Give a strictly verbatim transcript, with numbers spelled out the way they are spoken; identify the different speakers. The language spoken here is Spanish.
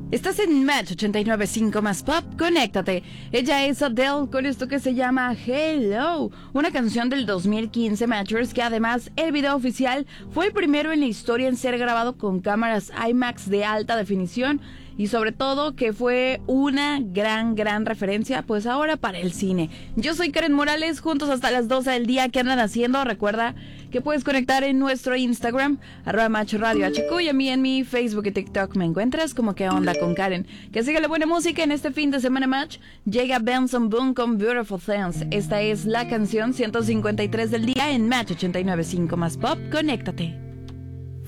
Speaker 1: Estás en Match ochenta y nueve punto cinco más Pop, conéctate. Ella es Adele con esto que se llama Hello, una canción del dos mil quince Matchers que además el video oficial fue el primero en la historia en ser grabado con cámaras IMAX de alta definición y sobre todo que fue una gran, gran referencia pues ahora para el cine. Yo soy Karen Morales, juntos hasta las doce del día. ¿Qué andan haciendo? Recuerda que puedes conectar en nuestro Instagram, arroba Match Radio H Q, y a mí en mi Facebook y TikTok me encuentras como ¿Qué onda con Karen? Que siga la buena música en este fin de semana Match. Llega Benson Boone con Beautiful Things. Esta es la canción ciento cincuenta y tres del día en Match ochenta y nueve punto cinco más Pop. Conéctate.